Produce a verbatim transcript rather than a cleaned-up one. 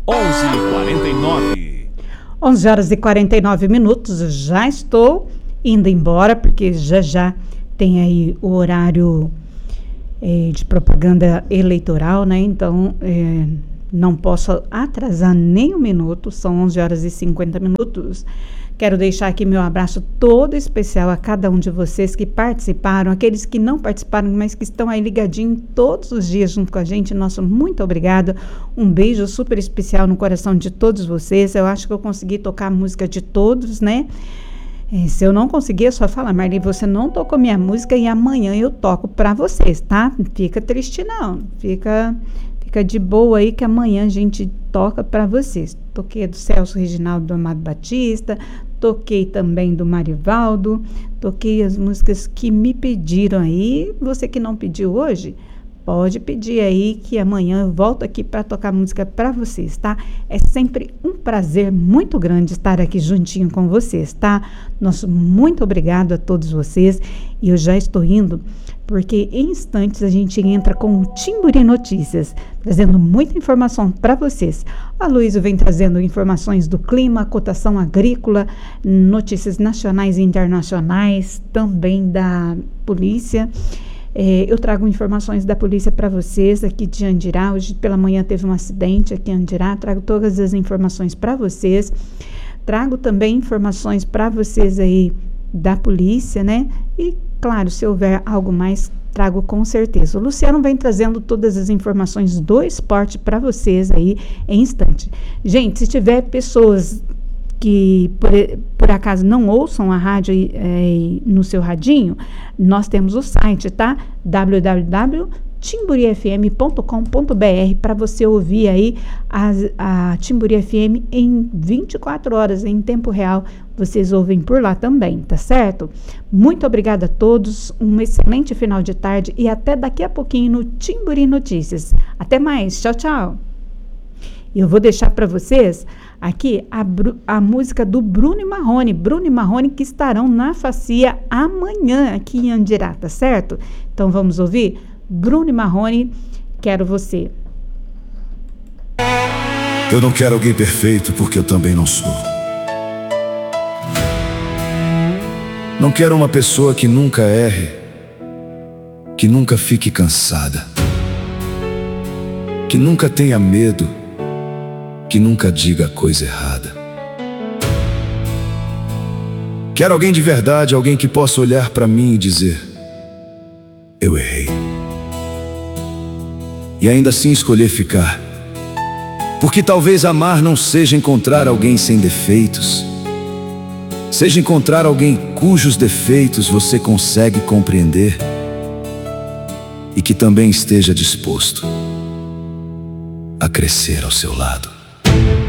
onze e quarenta e nove. onze horas e quarenta e nove minutos, já estou indo embora, porque já já tem aí o horário é, de propaganda eleitoral, né? Então, é, não posso atrasar nem um minuto, são onze horas e cinquenta minutos. Quero deixar aqui meu abraço todo especial a cada um de vocês que participaram, aqueles que não participaram, mas que estão aí ligadinhos todos os dias junto com a gente. Nosso muito obrigado. Um beijo super especial no coração de todos vocês. Eu acho que eu consegui tocar a música de todos, né? É, se eu não conseguir, é só falar, Marli, você não tocou minha música e amanhã eu toco para vocês, tá? Fica triste não, fica... Fica de boa aí que amanhã a gente toca para vocês. Toquei a do Celso Reginaldo, do Amado Batista, toquei também do Marivaldo, toquei as músicas que me pediram aí. Você que não pediu hoje, pode pedir aí que amanhã eu volto aqui para tocar música para vocês, tá? É sempre um prazer muito grande estar aqui juntinho com vocês, tá? Nosso muito obrigado a todos vocês. E eu já estou indo, porque em instantes a gente entra com o Timburi Notícias, trazendo muita informação para vocês. A Luísa vem trazendo informações do clima, cotação agrícola, notícias nacionais e internacionais, também da polícia. É, eu trago informações da polícia para vocês aqui de Andirá. Hoje pela manhã teve um acidente aqui em Andirá. Trago todas as informações para vocês. Trago também informações para vocês aí da polícia, né? E, claro, se houver algo mais, trago com certeza. O Luciano vem trazendo todas as informações do esporte para vocês aí em instante. Gente, se tiver pessoas que por, por acaso não ouçam a rádio é, no seu radinho, nós temos o site, tá? w w w ponto timburi f m ponto com ponto b r para você ouvir aí a, a Timburi F M em vinte e quatro horas, em tempo real. Vocês ouvem por lá também, tá certo? Muito obrigada a todos, um excelente final de tarde e até daqui a pouquinho no Timburi Notícias. Até mais, tchau, tchau. Eu vou deixar para vocês aqui a, a música do Bruno e Marrone, Bruno e Marrone que estarão na Facia amanhã aqui em Andirá, tá certo? Então vamos ouvir? Bruno e Marrone, Quero Você. Eu não quero alguém perfeito porque eu também não sou. Não quero uma pessoa que nunca erre, que nunca fique cansada, que nunca tenha medo, que nunca diga a coisa errada. Quero alguém de verdade, alguém que possa olhar pra mim e dizer: eu errei. E ainda assim escolher ficar. Porque talvez amar não seja encontrar alguém sem defeitos, seja encontrar alguém cujos defeitos você consegue compreender e que também esteja disposto a crescer ao seu lado.